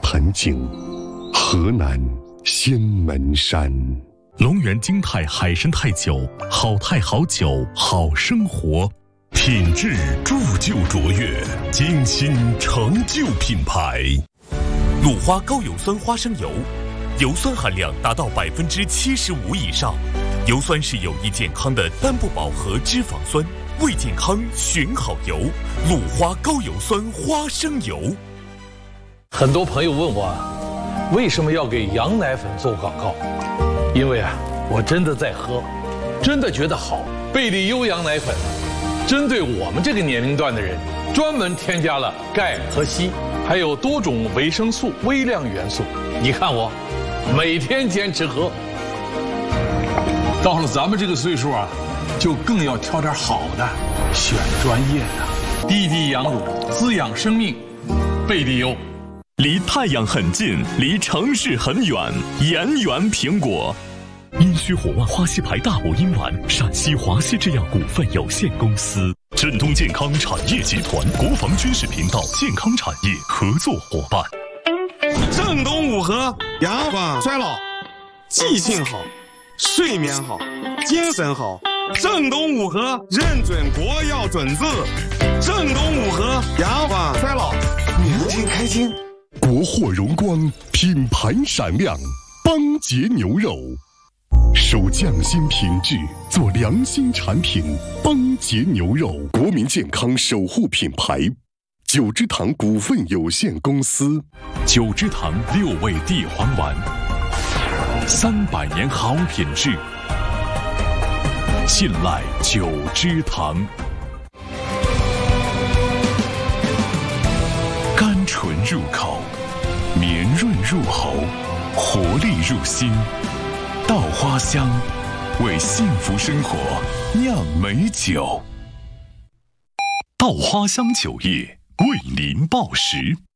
盆景，河南仙门山。 龙源京泰海参泰酒，好泰好酒好生活，品质铸就卓越，精心成就品牌。 鲁花高油酸花生油，油酸含量达到75%以上，油酸是有益健康的单不饱和脂肪酸，为健康选好油。鲁花高油酸花生油。 很多朋友问我，为什么要给羊奶粉做广告？因为我真的在喝，真的觉得好。贝利优羊奶粉针对我们这个年龄段的人，专门添加了钙和硒，还有多种维生素、微量元素。你看我，每天坚持喝。 到了咱们这个岁数就更要挑点好的，选专业的。滴滴羊乳，滋养生命，贝利优。 离太阳很近，离城市很远，盐源苹果。阴虚火旺花溪牌大补阴丸，陕西华西制药股份有限公司，振东健康产业集团，国防军事频道健康产业合作伙伴。 正东五合，延缓衰老，记性好，睡眠好，精神好。正东五合认准国药准字，正东五合延缓衰老，年轻开心。 国货荣光，品牌闪亮，邦杰牛肉，守匠心品质，做良心产品。邦杰牛肉，国民健康守护品牌。九芝堂股份有限公司。 九芝堂6味地黄丸，300年好品质，信赖九芝堂。甘醇入口，绵润入喉，活力入心。稻花香，为幸福生活酿美酒。稻花香酒业为您报时。